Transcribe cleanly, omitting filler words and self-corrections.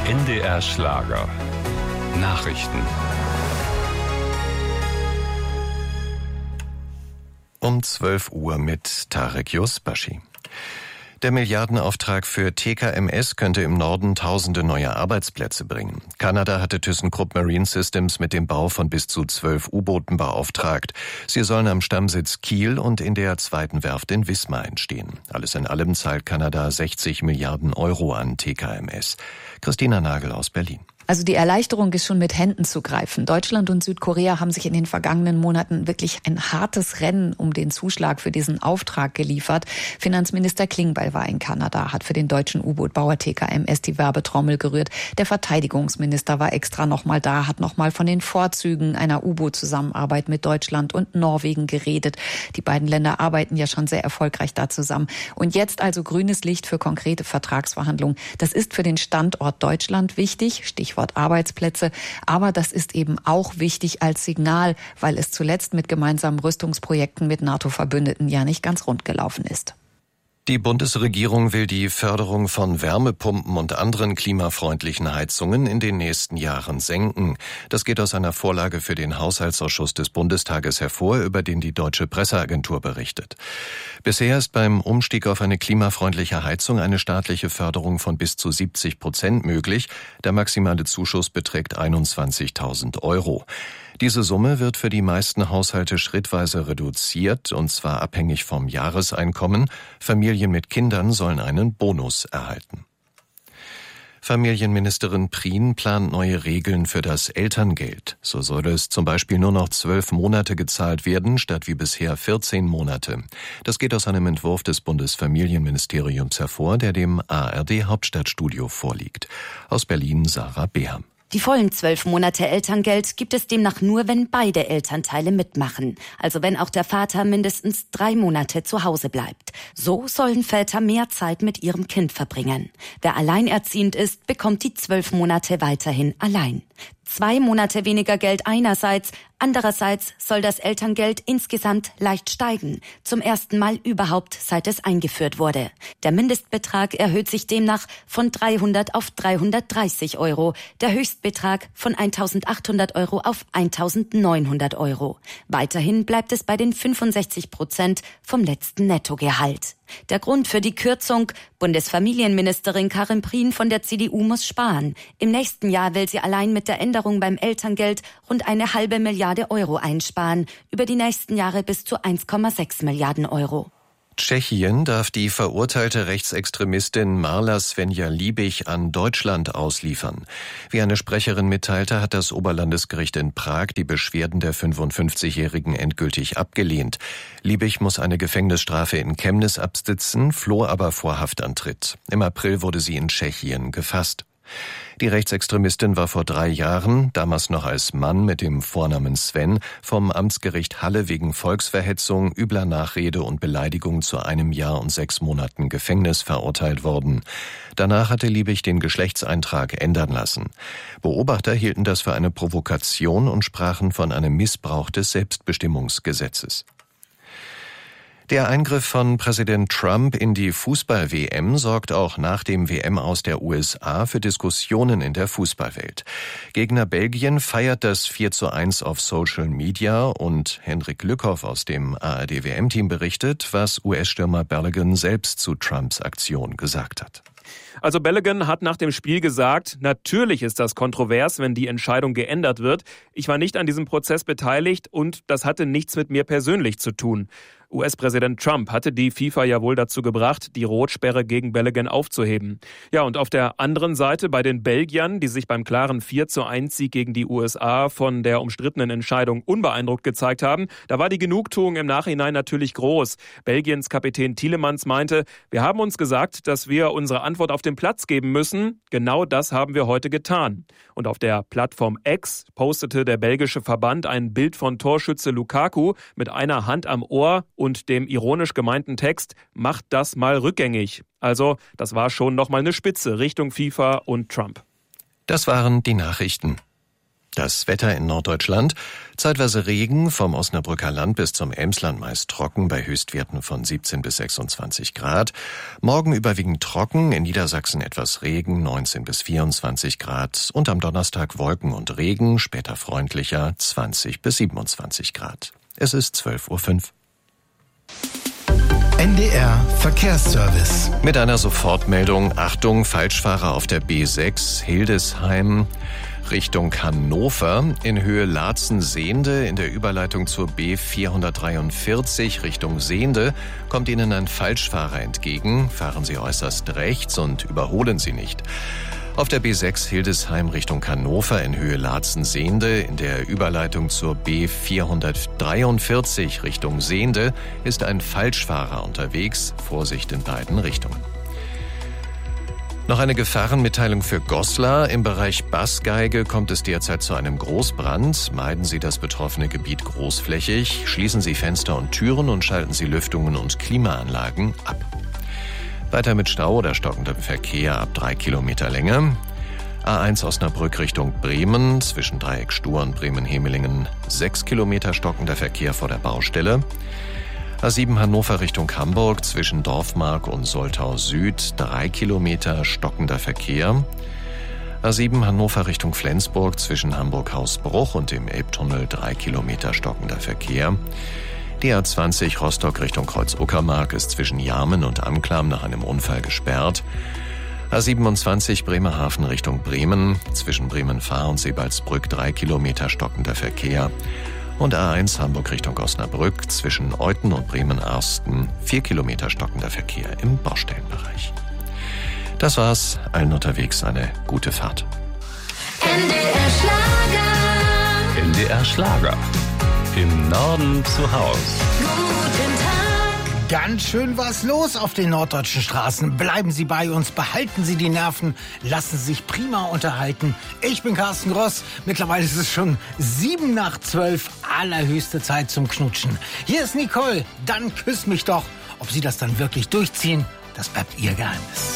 NDR Schlager. Nachrichten. Um 12 Uhr mit Tarek Yusbashi. Der Milliardenauftrag für TKMS könnte im Norden tausende neue Arbeitsplätze bringen. Kanada hatte ThyssenKrupp Marine Systems mit dem Bau von bis zu 12 U-Booten beauftragt. Sie sollen am Stammsitz Kiel und in der zweiten Werft in Wismar entstehen. Alles in allem zahlt Kanada 60 Milliarden Euro an TKMS. Christina Nagel aus Berlin. Also die Erleichterung ist schon mit Händen zu greifen. Deutschland und Südkorea haben sich in den vergangenen Monaten wirklich ein hartes Rennen um den Zuschlag für diesen Auftrag geliefert. Finanzminister Klingbeil war in Kanada, hat für den deutschen U-Boot-Bauer TKMS die Werbetrommel gerührt. Der Verteidigungsminister war extra nochmal da, hat nochmal von den Vorzügen einer U-Boot-Zusammenarbeit mit Deutschland und Norwegen geredet. Die beiden Länder arbeiten ja schon sehr erfolgreich da zusammen. Und jetzt also grünes Licht für konkrete Vertragsverhandlungen. Das ist für den Standort Deutschland wichtig, Stichwort Arbeitsplätze. Aber das ist eben auch wichtig als Signal, weil es zuletzt mit gemeinsamen Rüstungsprojekten mit NATO-Verbündeten ja nicht ganz rund gelaufen ist. Die Bundesregierung will die Förderung von Wärmepumpen und anderen klimafreundlichen Heizungen in den nächsten Jahren senken. Das geht aus einer Vorlage für den Haushaltsausschuss des Bundestages hervor, über den die Deutsche Presseagentur berichtet. Bisher ist beim Umstieg auf eine klimafreundliche Heizung eine staatliche Förderung von bis zu 70% möglich. Der maximale Zuschuss beträgt 21.000 Euro. Diese Summe wird für die meisten Haushalte schrittweise reduziert, und zwar abhängig vom Jahreseinkommen. Familien mit Kindern sollen einen Bonus erhalten. Familienministerin Prien plant neue Regeln für das Elterngeld. So soll es zum Beispiel nur noch 12 Monate gezahlt werden, statt wie bisher 14 Monate. Das geht aus einem Entwurf des Bundesfamilienministeriums hervor, der dem ARD Hauptstadtstudio vorliegt. Aus Berlin Sarah Behr. Die vollen 12 Monate Elterngeld gibt es demnach nur, wenn beide Elternteile mitmachen. Also wenn auch der Vater mindestens 3 Monate zu Hause bleibt. So sollen Väter mehr Zeit mit ihrem Kind verbringen. Wer alleinerziehend ist, bekommt die 12 Monate weiterhin allein. 2 Monate weniger Geld einerseits, andererseits soll das Elterngeld insgesamt leicht steigen. Zum ersten Mal überhaupt, seit es eingeführt wurde. Der Mindestbetrag erhöht sich demnach von 300 auf 330 Euro. Der Höchstbetrag von 1.800 Euro auf 1.900 Euro. Weiterhin bleibt es bei den 65% vom letzten Nettogehalt. Der Grund für die Kürzung: Bundesfamilienministerin Karin Prien von der CDU muss sparen. Im nächsten Jahr will sie allein mit der Änderung beim Elterngeld rund 1,5 Milliarde Euro einsparen. Über die nächsten Jahre bis zu 1,6 Milliarden Euro. Tschechien darf die verurteilte Rechtsextremistin Marla Svenja Liebig an Deutschland ausliefern. Wie eine Sprecherin mitteilte, hat das Oberlandesgericht in Prag die Beschwerden der 55-Jährigen endgültig abgelehnt. Liebig muss eine Gefängnisstrafe in Chemnitz absitzen, floh aber vor Haftantritt. Im April wurde sie in Tschechien gefasst. Die Rechtsextremistin war vor 3 Jahren, damals noch als Mann mit dem Vornamen Sven, vom Amtsgericht Halle wegen Volksverhetzung, übler Nachrede und Beleidigung zu 1 Jahr und 6 Monaten Gefängnis verurteilt worden. Danach hatte Liebig den Geschlechtseintrag ändern lassen. Beobachter hielten das für eine Provokation und sprachen von einem Missbrauch des Selbstbestimmungsgesetzes. Der Eingriff von Präsident Trump in die Fußball-WM sorgt auch nach dem WM-Aus der USA für Diskussionen in der Fußballwelt. Gegner Belgien feiert das 4:1 auf Social Media und Henrik Lückhoff aus dem ARD-WM-Team berichtet, was US-Stürmer Balogun selbst zu Trumps Aktion gesagt hat. Also Balogun hat nach dem Spiel gesagt, natürlich ist das kontrovers, wenn die Entscheidung geändert wird. Ich war nicht an diesem Prozess beteiligt und das hatte nichts mit mir persönlich zu tun. US-Präsident Trump hatte die FIFA ja wohl dazu gebracht, die Rotsperre gegen Balogun aufzuheben. Ja, und auf der anderen Seite bei den Belgiern, die sich beim klaren 4:1-Sieg gegen die USA von der umstrittenen Entscheidung unbeeindruckt gezeigt haben, da war die Genugtuung im Nachhinein natürlich groß. Belgiens Kapitän Tielemans meinte, wir haben uns gesagt, dass wir unsere Antwort auf den Platz geben müssen. Genau das haben wir heute getan. Und auf der Plattform X postete der belgische Verband ein Bild von Torschütze Lukaku mit einer Hand am Ohr und dem ironisch gemeinten Text, macht das mal rückgängig. Also, das war schon nochmal eine Spitze Richtung FIFA und Trump. Das waren die Nachrichten. Das Wetter in Norddeutschland: zeitweise Regen, vom Osnabrücker Land bis zum Emsland meist trocken bei Höchstwerten von 17 bis 26 Grad. Morgen überwiegend trocken, in Niedersachsen etwas Regen, 19 bis 24 Grad. Und am Donnerstag Wolken und Regen, später freundlicher, 20 bis 27 Grad. Es ist 12:05 Uhr. NDR Verkehrsservice. Mit einer Sofortmeldung: Achtung, Falschfahrer auf der B6 Hildesheim Richtung Hannover in Höhe Laatzen-Sehnde in der Überleitung zur B443 Richtung Sehnde kommt Ihnen ein Falschfahrer entgegen. Fahren Sie äußerst rechts und überholen Sie nicht. Auf der B6 Hildesheim Richtung Hannover in Höhe Laatzen-Sehnde in der Überleitung zur B443 Richtung Sehnde ist ein Falschfahrer unterwegs. Vorsicht in beiden Richtungen. Noch eine Gefahrenmitteilung für Goslar. Im Bereich Bassgeige kommt es derzeit zu einem Großbrand. Meiden Sie das betroffene Gebiet großflächig. Schließen Sie Fenster und Türen und schalten Sie Lüftungen und Klimaanlagen ab. Weiter mit Stau oder stockendem Verkehr ab 3 Kilometer Länge. A1 Osnabrück Richtung Bremen, zwischen Dreieck Stur und Bremen-Hemelingen 6 Kilometer stockender Verkehr vor der Baustelle. A7 Hannover Richtung Hamburg, zwischen Dorfmark und Soltau Süd 3 Kilometer stockender Verkehr. A7 Hannover Richtung Flensburg, zwischen Hamburg-Hausbruch und dem Elbtunnel 3 Kilometer stockender Verkehr. Die A20 Rostock Richtung Kreuz-Uckermark ist zwischen Jarmen und Anklam nach einem Unfall gesperrt. A27 Bremerhaven Richtung Bremen, zwischen Bremen-Fahr und Sebalsbrück 3 Kilometer stockender Verkehr. Und A1 Hamburg Richtung Osnabrück, zwischen Euthen und Bremen-Arsten 4 Kilometer stockender Verkehr im Baustellenbereich. Das war's. Allen unterwegs eine gute Fahrt. NDR Schlager. NDR Schlager. Im Norden zu Haus. Guten Tag. Ganz schön was los auf den norddeutschen Straßen. Bleiben Sie bei uns, behalten Sie die Nerven, lassen Sie sich prima unterhalten. Ich bin Carsten Gross. Mittlerweile ist es schon 11:07, allerhöchste Zeit zum Knutschen. Hier ist Nicole, dann küss mich doch. Ob Sie das dann wirklich durchziehen, das bleibt Ihr Geheimnis.